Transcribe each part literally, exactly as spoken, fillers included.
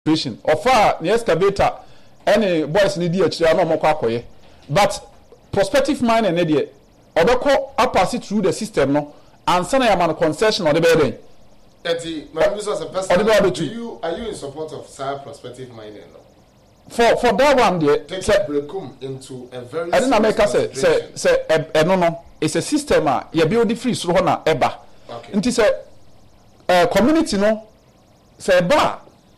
administration offer the excavator any boys need the actually no more kwakoye but prospective mining na dey obeko pass it through the system no and send a man concession or the building Eti, my business as a person, do you are you in support of sir prospective mining no? for for that one there take say breakum into a very I didn't make us say say say eh no no it's a system ah you build free so na eba nti say eh community no say ba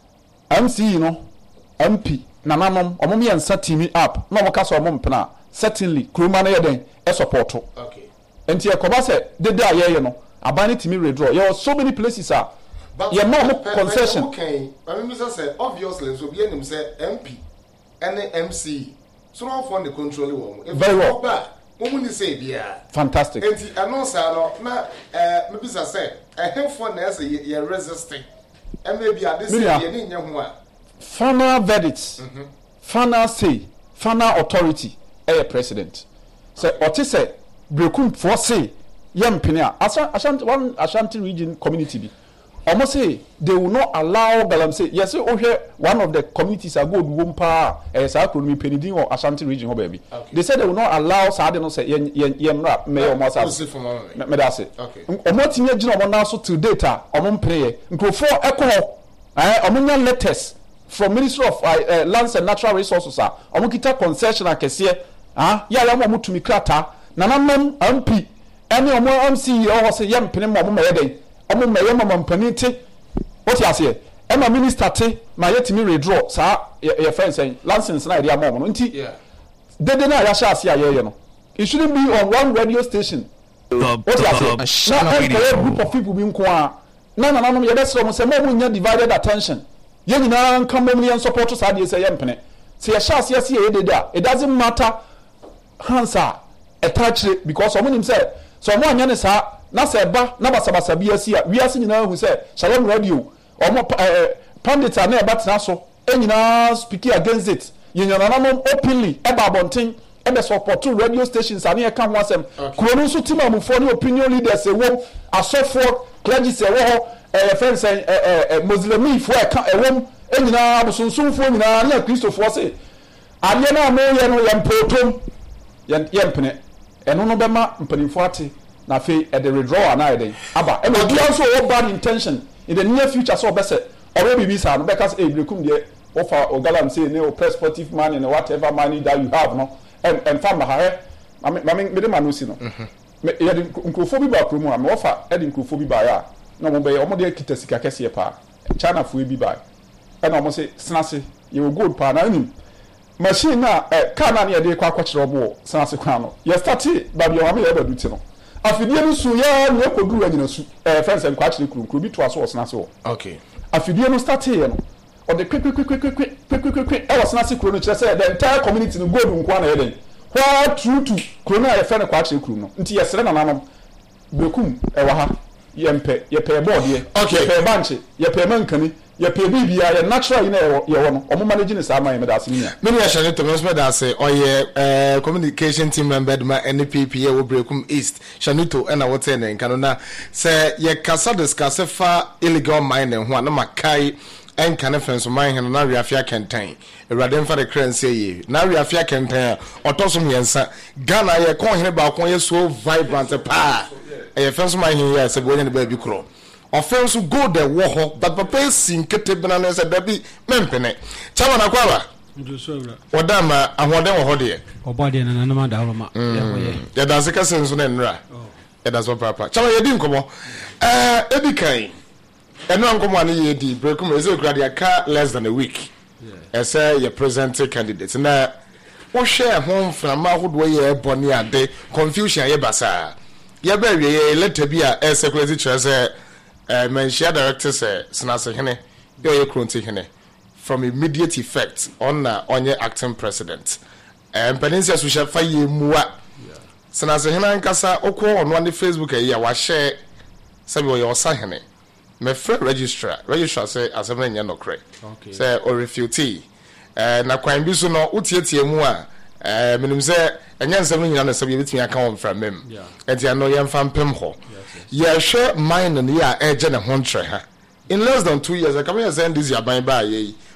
M C no M P nananom omo me ensa team up na omo ka so omo mpena certainly kroma na yeden e support okay nti e koba say dede aye no abani team redraw there are so many places ah yeah more concession okay I mean say obviously so be anim say M P and M C so no for the control one very well woman say bia fantastic enti ano say no na eh me bisa say eh hemfo na say ye resisting and maybe at this ye ni nya ho a final verdicts mm-hmm. final say final authority eh president say okay. Ote say brekum for say yempene a Ashanti one Ashanti region community bi almost say they will not allow Galam say yes oh here one of the communities are good wompa eh sa economy penidin or Ashanti region ho baby they said they will not allow Saade no say yen yen rap me o mo sa me da say okay omo tinye gina omo na so to data omo mpre nkrofo ekọ eh omo nya letters from Ministry of uh, uh, Lands and Natural Resources ah omo kita concession akese ah ya ya omo tumi krata nanamam M P ene omo M C o say yempene mo omo meyeden omo meye mama mpanite what you say e ma minister te ma yetimi redraw sa your friend saying license na area mom no nti dede na ya sha ase aye no it shouldn't be on one radio station what you say na a group of people bi nko a na na na ye desro mo say mo nya divided attention ye nyina nkan mo ni support sa de say yempene say ya sha ase ase ye dede a it doesn't matter hansa attach because omo nim say so mo anya ne sa na se ba na basabasa bi asi a wi asi nyina hu se Shalom radio omo pandit na e batena so enyina speak against it yenyana na mom openly e ba bonten e be support radio stations ani e ka ho asem kuno nso tima amufo ne opinion leaders e wo asofo clergy se wo e friends say muslimi fo e ka e wo enyina abusonsumfo nyina na kristofo se ade na mo ye no ye mpotom ye mpene eno no be ma mpanimfo ate na fe at the withdrawal na eden aba e no do also what bad intention in the near future so be say or be bisa no because e brekum de offer Ogalam say no press sportive money and whatever money that you have no and and farmer ha I mean me de man no si no me ya de nkrofo bi ba promo am offer e de nkrofo bi ba ya no mo be omo de kita sika kese pa China fo bi ba e na omo say snase you good pa na nim machine na eh car na na de kwa kwa kire obo snase kwa no you start ba bi o am ya ba duti no afidie no su ya no koduru anyina su eh friends en kwa kire kuru kuru bi to aso snase wo okay afidie no start here no or the quick quick quick quick quick quick quick quick e was snase kuru no kire say the entire community no gold nkwa na yeden what true to kuru na ye friend kwa kire kuru no nti ye sere na nanom bekum e wa ha ye mpe ye pe board ye okay pe banche ye pe mankani ye pe bibia ye natural ina ye wo no omo manage ni sa man ye medase ni me ni Ashane to me medase oye eh communication team member ma N P P ye wo Brekum East Shanuto e na wote ne nka no na se ye kasa discuss fa illegal mining ho na makai enka ne fenso man hen na wiafia kentan ewrade mfa de currency ye na wiafia kentan otosom yensa Ghana ye kon hene ba kon ye so vibrant pa e fenso man hen ye se bo ne ba bi kro offense go the war but papa sin kete bena na se da bi mempene chama na kwaba ndusowra odama ahoden wo hode obode na na ma da homa ya da se kasen so na nra ya da so papa chama ye di nkomo eh edikan eno nkomo ani ye di Brekum eze okura dia ka less than a week yeah say your present candidate na wo share home from ahodo ye boni ade confusion ye basa ye ba wie ye letter bi a e security treasure Uh, Menshia director say Snase Hene, Yoye Kronti Hene, from immediate effect on uh, on your acting president. And Peninsula Susha Faye Mua Snase Hene and Casa Oko on one Facebook a year was share Samuel your Sahene. My friend registrar, registrar say as a man no cray. Okay. Say or refutee. Uh, na Quine Bisuno, Utieti Mua. Uh, minimum say, and yan seven years of between account from him. Yeah. And you know yan fan pimho. Yeah, sure, mine and yeah, agent and hunter. In less than two years, I come here and send this your buy by ye.